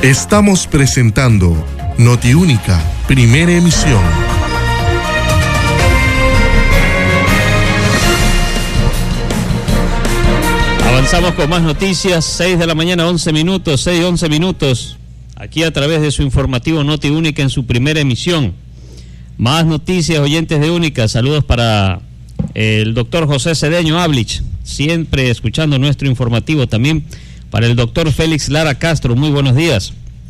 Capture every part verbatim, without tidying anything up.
Estamos presentando Notiúnica, primera emisión. Avanzamos con más noticias, seis de la mañana, once minutos, seis, once minutos, aquí a través de su informativo Notiúnica en su primera emisión. Más noticias, oyentes de Única, saludos para el doctor José Cedeño Ablich, siempre escuchando nuestro informativo, también para el doctor Félix Lara Castro, muy buenos días.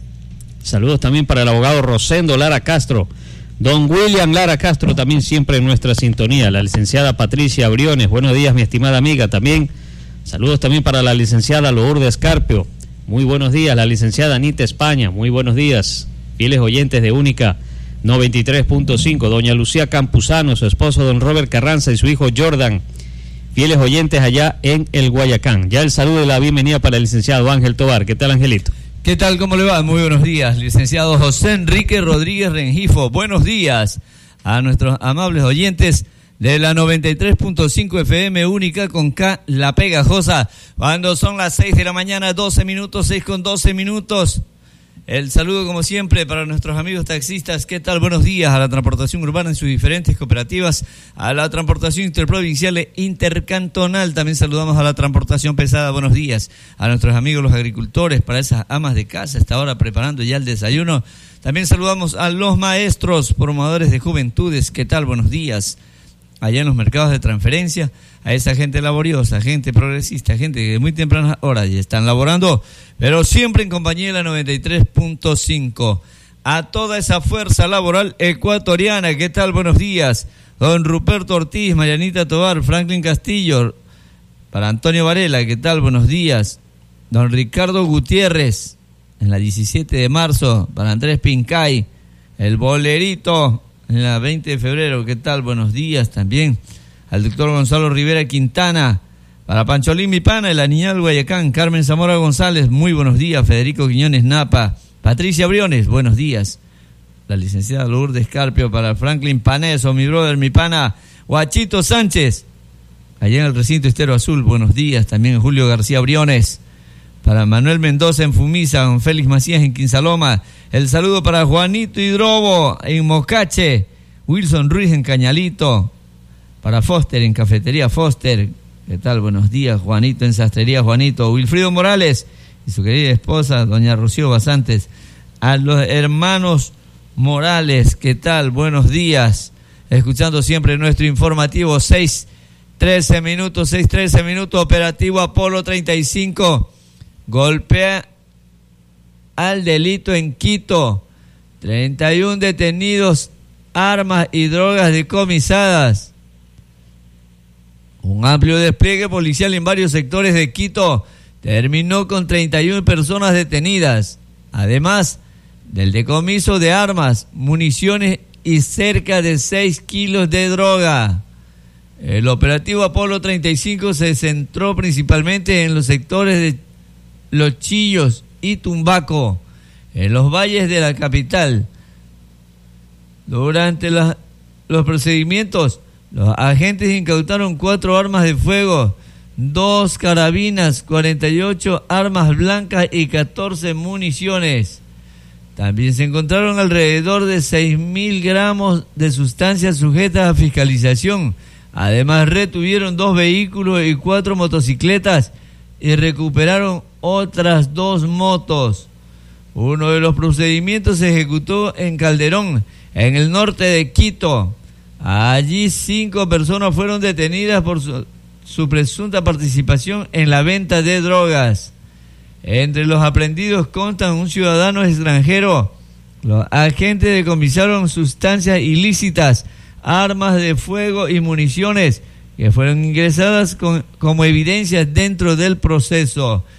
Saludos también para el abogado Rosendo Lara Castro, don William Lara Castro, también siempre en nuestra sintonía, la licenciada Patricia Briones, buenos días mi estimada amiga, también saludos también para la licenciada Lourdes Carpio, muy buenos días, la licenciada Anita España, muy buenos días, fieles oyentes de Única noventa y tres punto cinco, doña Lucía Campuzano, su esposo don Robert Carranza y su hijo Jordan, fieles oyentes allá en el Guayacán. Ya el saludo y la bienvenida para el licenciado Ángel Tobar. ¿Qué tal, Angelito? ¿Qué tal? ¿Cómo le va? Muy buenos días, licenciado José Enrique Rodríguez Rengifo. Buenos días a nuestros amables oyentes de la noventa y tres punto cinco F M Única con K, La Pegajosa. Cuando son las seis de la mañana, doce minutos, seis con doce minutos. El saludo, como siempre, para nuestros amigos taxistas. ¿Qué tal? Buenos días a la transportación urbana en sus diferentes cooperativas, a la transportación interprovincial e intercantonal. También saludamos a la transportación pesada. Buenos días a nuestros amigos los agricultores, para esas amas de casa, hasta ahora preparando ya el desayuno. También saludamos a los maestros, promotores de juventudes. ¿Qué tal? Buenos días. Allá en los mercados de transferencia, a esa gente laboriosa, gente progresista, gente que de muy tempranas horas ya están laborando, pero siempre en compañía de la noventa y tres punto cinco. A toda esa fuerza laboral ecuatoriana, ¿qué tal? Buenos días. Don Ruperto Ortiz, Marianita Tobar, Franklin Castillo, para Antonio Varela, ¿qué tal? Buenos días. Don Ricardo Gutiérrez, en la diecisiete de marzo, para Andrés Pincay, el bolerito, en la veinte de febrero, ¿qué tal? Buenos días también al doctor Gonzalo Rivera Quintana, para Pancholín Mi Pana, el Aniñal Guayacán, Carmen Zamora González, muy buenos días, Federico Quiñones Napa, Patricia Briones, buenos días, la licenciada Lourdes Carpio, para Franklin Paneso, mi brother, mi pana, Guachito Sánchez, allá en el recinto Estero Azul, buenos días, también Julio García Briones, para Manuel Mendoza en Fumisa, don Félix Macías en Quinsaloma, el saludo para Juanito Hidrobo en Mocache, Wilson Ruiz en Cañalito, para Foster en Cafetería Foster, ¿qué tal? Buenos días, Juanito en Sastrería Juanito, Wilfrido Morales y su querida esposa, doña Rocío Basantes, a los hermanos Morales, ¿qué tal? Buenos días, escuchando siempre nuestro informativo, seis trece minutos, seis trece minutos, operativo Apolo treinta y cinco, golpea al delito en Quito, treinta y uno detenidos, armas y drogas decomisadas. Un amplio despliegue policial en varios sectores de Quito terminó con treinta y una personas detenidas, además del decomiso de armas, municiones y cerca de seis kilos de droga. El operativo Apolo treinta y cinco se centró principalmente en los sectores de Los Chillos y Tumbaco, en los valles de la capital. Durante la, los procedimientos, los agentes incautaron cuatro armas de fuego, dos carabinas, cuarenta y ocho armas blancas y catorce municiones. También se encontraron alrededor de seis mil gramos de sustancias sujetas a fiscalización. Además, retuvieron dos vehículos y cuatro motocicletas y recuperaron otras dos motos. Uno de los procedimientos se ejecutó en Calderón, en el norte de Quito. Allí cinco personas fueron detenidas por su, su presunta participación en la venta de drogas. Entre los aprehendidos constan un ciudadano extranjero. Los agentes decomisaron sustancias ilícitas, armas de fuego y municiones que fueron ingresadas con, como evidencias dentro del proceso.